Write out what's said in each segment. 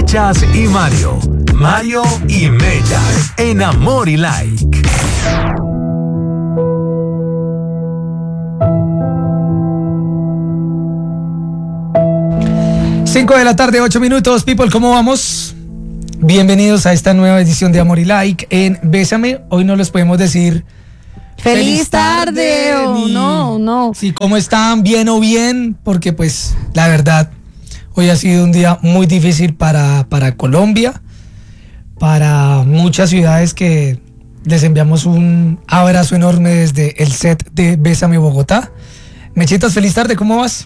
Mechas y Mario. Mario y Mechas en Amor y Like. Cinco de la tarde, 8 minutos. People, ¿cómo vamos? Bienvenidos a esta nueva edición de Amor y Like en Bésame. Hoy no les podemos decir ¡Feliz tarde! No. Sí, ¿cómo están? ¿Bien o bien? Porque pues la verdad, hoy ha sido un día muy difícil para Colombia, para muchas ciudades que les enviamos un abrazo enorme desde el set de Bésame Bogotá. Mechitas, feliz tarde, ¿cómo vas?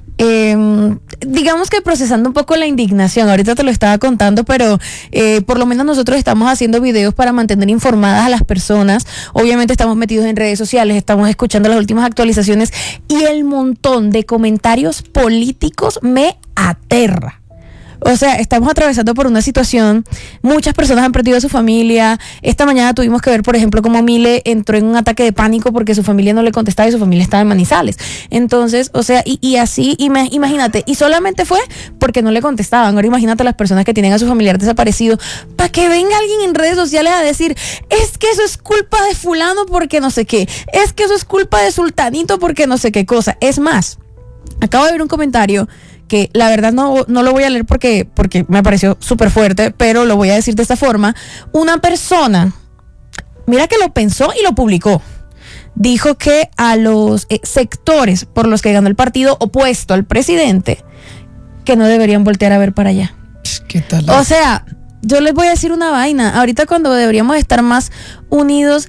Digamos que procesando un poco la indignación, ahorita te lo estaba contando, pero por lo menos nosotros estamos haciendo videos para mantener informadas a las personas. Obviamente estamos metidos en redes sociales, estamos escuchando las últimas actualizaciones y el montón de comentarios políticos me aterra. O sea, estamos atravesando por una situación, muchas personas han perdido a su familia. Esta mañana tuvimos que ver, por ejemplo, cómo Mile entró en un ataque de pánico porque su familia no le contestaba y su familia estaba en Manizales. Entonces, o sea, y así, imagínate, y solamente fue porque no le contestaban. Ahora imagínate las personas que tienen a su familiar desaparecido, para que venga alguien en redes sociales a decir, es que eso es culpa de fulano porque no sé qué, es que eso es culpa de sultanito porque no sé qué cosa. Es más, acabo de ver un comentario que la verdad no lo voy a leer porque me pareció súper fuerte, pero lo voy a decir de esta forma. Una persona, mira que lo pensó y lo publicó, dijo que a los sectores por los que ganó el partido opuesto al presidente, que no deberían voltear a ver para allá. ¿Qué tal? O sea, yo les voy a decir una vaina, ahorita cuando deberíamos estar más unidos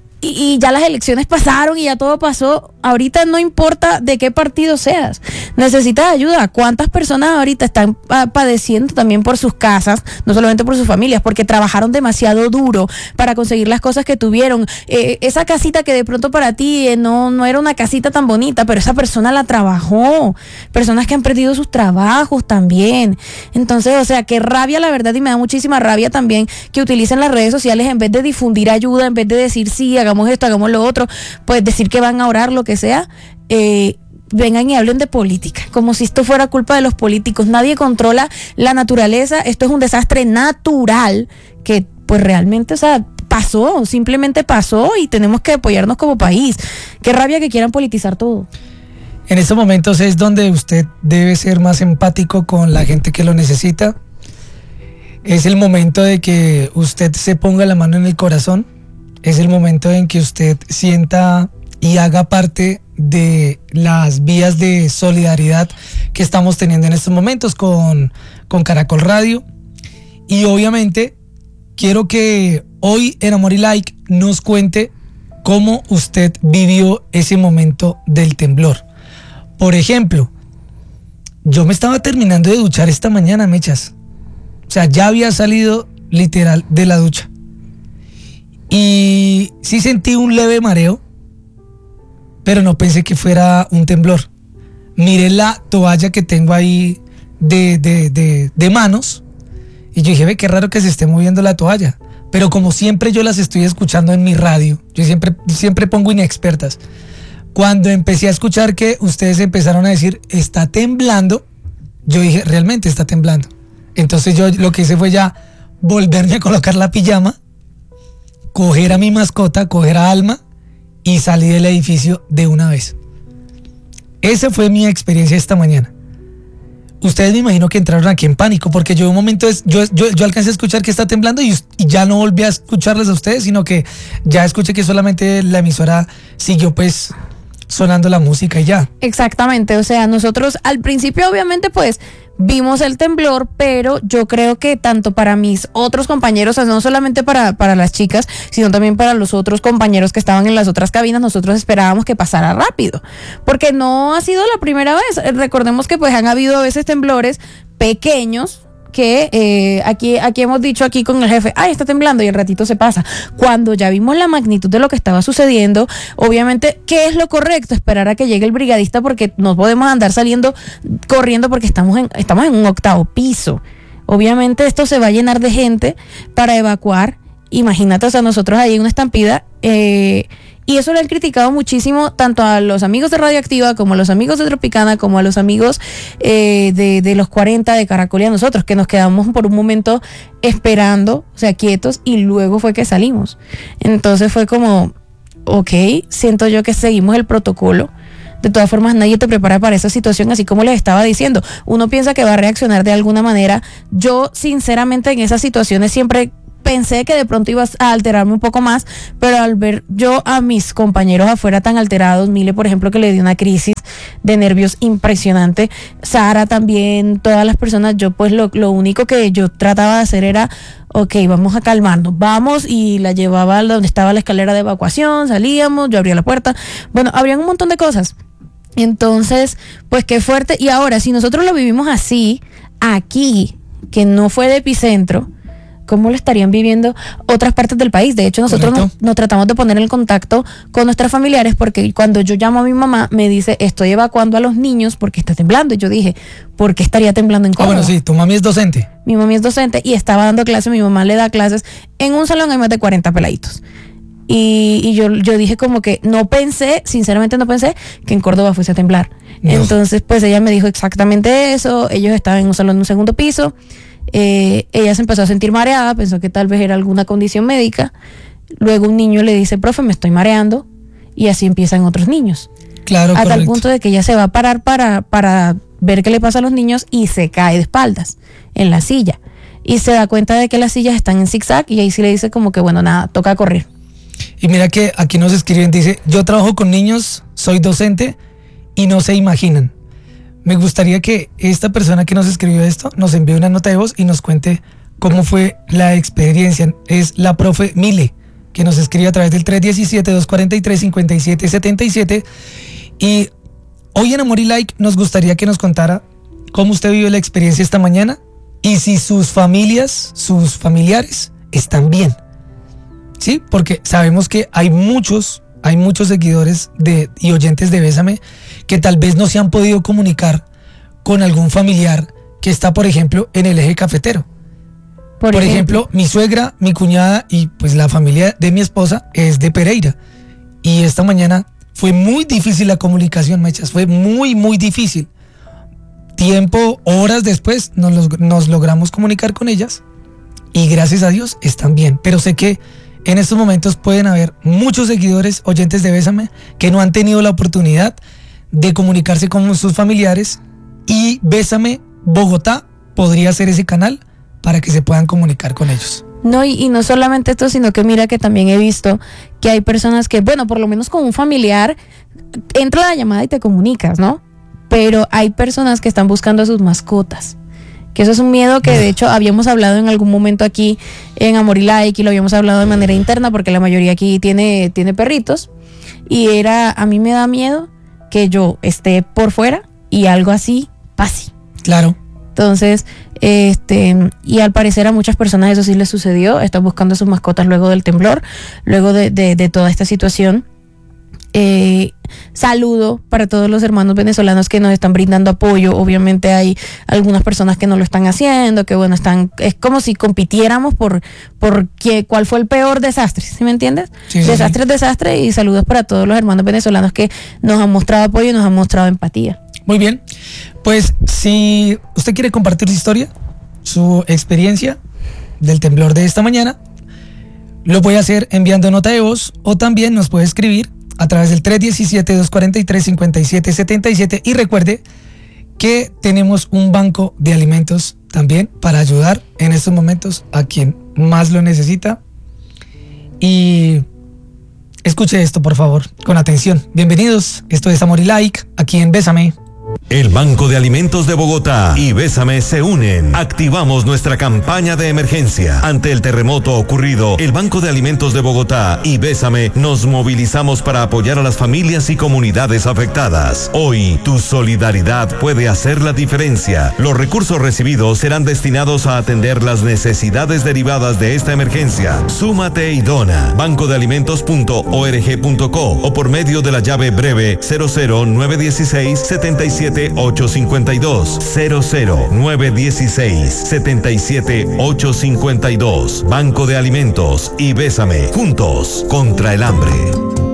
y ya las elecciones pasaron y ya todo pasó, ahorita no importa de qué partido seas, necesitas ayuda. ¿Cuántas personas ahorita están padeciendo también por sus casas, no solamente por sus familias, porque trabajaron demasiado duro para conseguir las cosas que tuvieron? Esa casita que de pronto para ti no era una casita tan bonita, pero esa persona la trabajó. Personas que han perdido sus trabajos también. Entonces, o sea, qué rabia la verdad, y me da muchísima rabia también que utilicen las redes sociales en vez de difundir ayuda, en vez de decir sí, hagamos esto, hagamos lo otro, pues decir que van a orar, lo que sea, vengan y hablen de política, como si esto fuera culpa de los políticos. Nadie controla la naturaleza, esto es un desastre natural que pues realmente, o sea, pasó, simplemente pasó y tenemos que apoyarnos como país. Qué rabia que quieran politizar todo. En estos momentos es donde usted debe ser más empático con la gente que lo necesita. Es el momento de que usted se ponga la mano en el corazón. Es el momento en que usted sienta y haga parte de las vías de solidaridad que estamos teniendo en estos momentos con Caracol Radio. Y obviamente quiero que hoy en Amor y Like nos cuente cómo usted vivió ese momento del temblor. Por ejemplo, yo me estaba terminando de duchar esta mañana, Mechas. O sea, ya había salido literal de la ducha. Y sí sentí un leve mareo, pero no pensé que fuera un temblor. Miré la toalla que tengo ahí de manos y yo dije, ve, qué raro que se esté moviendo la toalla. Pero como siempre yo las estoy escuchando en mi radio, yo siempre pongo inexpertas. Cuando empecé a escuchar que ustedes empezaron a decir, está temblando, yo dije, realmente está temblando. Entonces yo lo que hice fue ya volverme a colocar la pijama, coger a mi mascota, coger a Alma y salí del edificio de una vez. Esa fue mi experiencia esta mañana. Ustedes me imagino que entraron aquí en pánico, porque yo un momento yo alcancé a escuchar que está temblando y ya no volví a escucharles a ustedes, sino que ya escuché que solamente la emisora siguió pues sonando la música y ya. Exactamente, o sea, nosotros al principio obviamente pues vimos el temblor, pero yo creo que tanto para mis otros compañeros, o sea, no solamente para las chicas, sino también para los otros compañeros que estaban en las otras cabinas, nosotros esperábamos que pasara rápido, porque no ha sido la primera vez. Recordemos que pues han habido a veces temblores pequeños que aquí hemos dicho aquí con el jefe, ay, está temblando, y el ratito se pasa. Cuando ya vimos la magnitud de lo que estaba sucediendo, obviamente, ¿qué es lo correcto? Esperar a que llegue el brigadista, porque no podemos andar saliendo corriendo porque estamos en un 8º piso. Obviamente esto se va a llenar de gente para evacuar. Imagínate, o sea, nosotros ahí en una estampida, Y eso le han criticado muchísimo tanto a los amigos de Radioactiva como a los amigos de Tropicana como a los amigos de los 40 de Caracol y a nosotros, que nos quedamos por un momento esperando, o sea, quietos, y luego fue que salimos. Entonces fue como, ok, siento yo que seguimos el protocolo. De todas formas, nadie te prepara para esa situación, así como les estaba diciendo. Uno piensa que va a reaccionar de alguna manera. Yo, sinceramente, en esas situaciones siempre pensé que de pronto iba a alterarme un poco más, pero al ver yo a mis compañeros afuera tan alterados, Mile, por ejemplo, que le dio una crisis de nervios impresionante, Sara también, todas las personas, yo pues lo único que yo trataba de hacer era, ok, vamos a calmarnos, vamos, y la llevaba a donde estaba la escalera de evacuación, salíamos, yo abría la puerta, bueno, habrían un montón de cosas. Entonces, pues qué fuerte. Y ahora, si nosotros lo vivimos así, aquí, que no fue de epicentro, ¿cómo lo estarían viviendo otras partes del país? De hecho, nosotros nos tratamos de poner en contacto con nuestras familiares, porque cuando yo llamo a mi mamá, me dice, estoy evacuando a los niños porque está temblando. Y yo dije, ¿por qué estaría temblando en Córdoba? Bueno, sí, tu mami es docente. Mi mami es docente y estaba dando clases, mi mamá le da clases. En un salón hay más de 40 peladitos. Y yo dije como que sinceramente no pensé que en Córdoba fuese a temblar. No. Entonces, pues ella me dijo exactamente eso. Ellos estaban en un salón de un segundo piso. Ella se empezó a sentir mareada, pensó que tal vez era alguna condición médica. Luego un niño le dice, profe, me estoy mareando. Y así empiezan otros niños. Claro, a correcto. tal punto de que ella se va a parar para ver qué le pasa a los niños y se cae de espaldas en la silla. Y se da cuenta de que las sillas están en zigzag y ahí sí le dice como que bueno, nada, toca correr. Y mira que aquí nos escriben, dice, yo trabajo con niños, soy docente y no se imaginan. Me gustaría que esta persona que nos escribió esto nos envíe una nota de voz y nos cuente cómo fue la experiencia. Es la profe Mile, que nos escribe a través del 317-243-5777. Y hoy en Amor y Like nos gustaría que nos contara cómo usted vivió la experiencia esta mañana y si sus familias, sus familiares están bien. Sí, porque sabemos que hay muchos seguidores y oyentes de Bésame que tal vez no se han podido comunicar con algún familiar que está, por ejemplo, en el eje cafetero. Por ejemplo, mi suegra, mi cuñada y pues la familia de mi esposa es de Pereira. Y esta mañana fue muy difícil la comunicación, Mechas, fue muy, muy difícil. Horas después nos logramos comunicar con ellas y gracias a Dios están bien. Pero sé que en estos momentos pueden haber muchos seguidores, oyentes de Bésame, que no han tenido la oportunidad de comunicarse con sus familiares y Bésame Bogotá podría ser ese canal para que se puedan comunicar con ellos. No, y no solamente esto, sino que mira que también he visto que hay personas que, bueno, por lo menos con un familiar, entra la llamada y te comunicas, ¿no? Pero hay personas que están buscando a sus mascotas. Que eso es un miedo que de hecho habíamos hablado en algún momento aquí en Amor y Like y lo habíamos hablado de manera interna porque la mayoría aquí tiene perritos y a mí me da miedo que yo esté por fuera y algo así pase. Claro. Entonces, y al parecer a muchas personas eso sí les sucedió, están buscando a sus mascotas luego del temblor, luego de toda esta situación. Saludo para todos los hermanos venezolanos que nos están brindando apoyo. Obviamente hay algunas personas que no lo están haciendo, que bueno, es como si compitiéramos por cuál fue el peor desastre, ¿sí me entiendes? Sí, desastre es desastre y saludos para todos los hermanos venezolanos que nos han mostrado apoyo y nos han mostrado empatía. Muy bien, pues si usted quiere compartir su historia, su experiencia del temblor de esta mañana, lo puede hacer enviando nota de voz o también nos puede escribir a través del 317-243-5777 y recuerde que tenemos un banco de alimentos también para ayudar en estos momentos a quien más lo necesita. Y escuche esto por favor, con atención. Bienvenidos, esto es Amor y Like, aquí en Bésame. El Banco de Alimentos de Bogotá y Bésame se unen. Activamos nuestra campaña de emergencia. Ante el terremoto ocurrido, el Banco de Alimentos de Bogotá y Bésame nos movilizamos para apoyar a las familias y comunidades afectadas. Hoy, tu solidaridad puede hacer la diferencia. Los recursos recibidos serán destinados a atender las necesidades derivadas de esta emergencia. Súmate y dona. bancodealimentos.org.co o por medio de la llave breve 00916 77 852 00916 77 852. Banco de Alimentos y Bésame, juntos contra el hambre.